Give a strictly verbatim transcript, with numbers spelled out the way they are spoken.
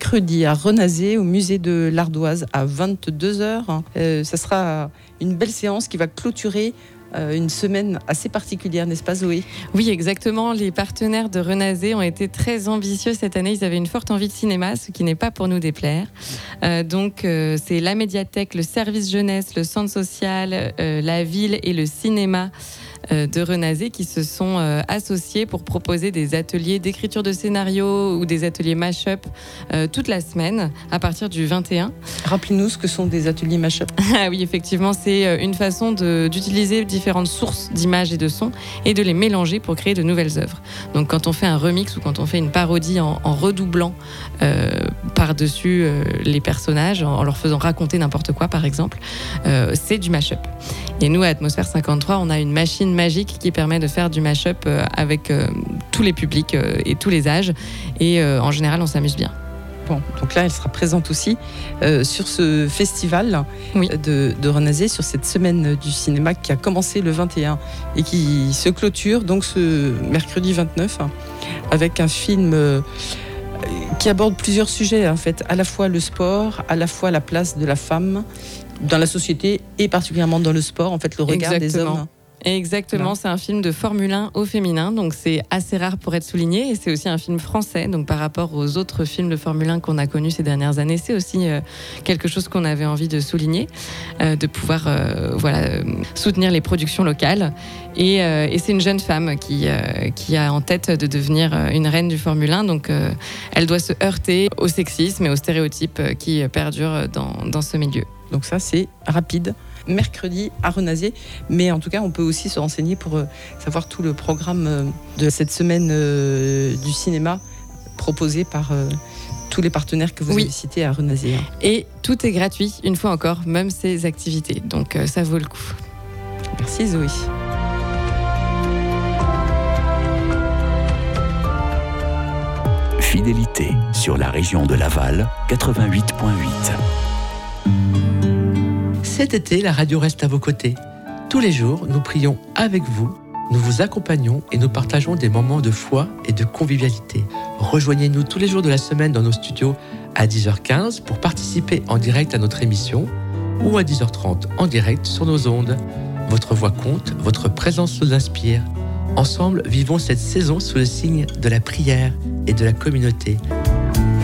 mercredi à Renazé, au musée de l'Ardoise, à vingt-deux heures. Euh, ça sera une belle séance qui va clôturer une semaine assez particulière, n'est-ce pas Zoé ? Oui, exactement. Les partenaires de Renazé ont été très ambitieux cette année. Ils avaient une forte envie de cinéma, ce qui n'est pas pour nous déplaire. Euh, donc, euh, c'est la médiathèque, le service jeunesse, le centre social, euh, la ville et le cinéma euh, de Renazé qui se sont euh, associés pour proposer des ateliers d'écriture de scénario ou des ateliers mash-up euh, toute la semaine à partir du vingt et un. Rappelez-nous ce que sont des ateliers mash-up. Ah oui, effectivement, c'est une façon de, d'utiliser différentes sources d'images et de sons et de les mélanger pour créer de nouvelles œuvres. Donc quand on fait un remix ou quand on fait une parodie en, en redoublant euh, par-dessus euh, les personnages, en, en leur faisant raconter n'importe quoi par exemple, euh, c'est du mash-up. Et nous à Atmosphère cinquante-trois, on a une machine magique qui permet de faire du mash-up euh, avec euh, tous les publics euh, et tous les âges et euh, en général on s'amuse bien. Bon, donc là, elle sera présente aussi euh, sur ce festival oui. de, de Renazé, sur cette semaine du cinéma qui a commencé le vingt et un et qui se clôture donc ce mercredi vingt-neuf avec un film euh, qui aborde plusieurs sujets en fait, à la fois le sport, à la fois la place de la femme dans la société et particulièrement dans le sport, en fait le regard Exactement. des hommes. Exactement, non. C'est un film de Formule un au féminin, donc c'est assez rare pour être souligné, et c'est aussi un film français, donc par rapport aux autres films de Formule un qu'on a connus ces dernières années, c'est aussi euh, quelque chose qu'on avait envie de souligner, euh, de pouvoir euh, voilà, euh, soutenir les productions locales, et, euh, et c'est une jeune femme qui, euh, qui a en tête de devenir une reine du Formule un, donc euh, elle doit se heurter au sexisme et aux stéréotypes qui perdurent dans, dans ce milieu. Donc ça c'est rapide. Mercredi à Renazé, mais en tout cas on peut aussi se renseigner pour euh, savoir tout le programme euh, de cette semaine euh, du cinéma proposé par euh, tous les partenaires que vous oui. avez cités à Renazé. Hein. Et tout est gratuit, une fois encore, même ces activités, donc euh, ça vaut le coup. Merci Zoé. Fidélité sur la région de Laval, quatre-vingt-huit virgule huit. Cet été, la radio reste à vos côtés. Tous les jours, nous prions avec vous, nous vous accompagnons et nous partageons des moments de foi et de convivialité. Rejoignez-nous tous les jours de la semaine dans nos studios à dix heures quinze pour participer en direct à notre émission ou à dix heures trente en direct sur nos ondes. Votre voix compte, votre présence nous inspire. Ensemble, vivons cette saison sous le signe de la prière et de la communauté.